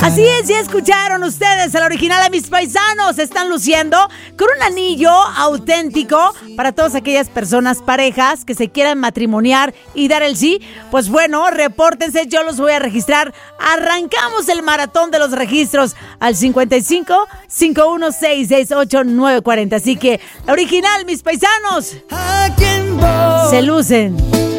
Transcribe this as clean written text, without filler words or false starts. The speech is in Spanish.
Así es, ya escucharon ustedes el original a mis paisanos. Están luciendo con un anillo auténtico para todas aquellas personas, parejas que se quieran matrimoniar y dar el sí. Pues bueno, repórtense, yo los voy a registrar. Arrancamos el maratón de los registros al 55 51668 940. Así que, la original, mis paisanos, se lucen.